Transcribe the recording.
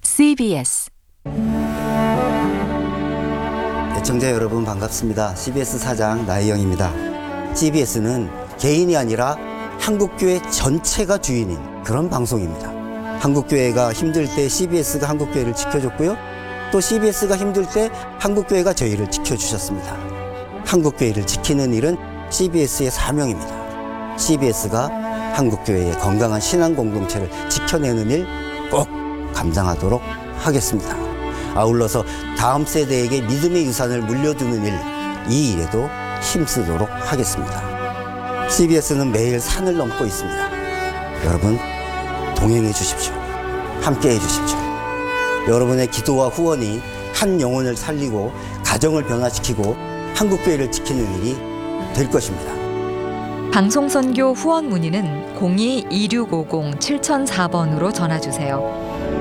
CBS 애청자 여러분 반갑습니다. CBS 사장 나혜영입니다. CBS는 개인이 아니라 한국교회 전체가 주인인 그런 방송입니다. 한국교회가 힘들 때 CBS가 한국교회를 지켜줬고요. 또 CBS가 힘들 때 한국교회가 저희를 지켜주셨습니다. 한국교회를 지키는 일은 CBS의 사명입니다. CBS가 한국교회의 건강한 신앙 공동체를 지켜내는 일 꼭 감당하도록 하겠습니다. 아울러서 다음 세대에게 믿음의 유산을 물려주는 일, 이 일에도 힘쓰도록 하겠습니다. CBS는 매일 산을 넘고 있습니다. 여러분 동행해 주십시오. 함께 해 주십시오. 여러분의 기도와 후원이 한 영혼을 살리고 가정을 변화시키고 한국교회를 지키는 일이 될 것입니다. 방송선교 후원 문의는 02-2650-7004번으로 전화주세요.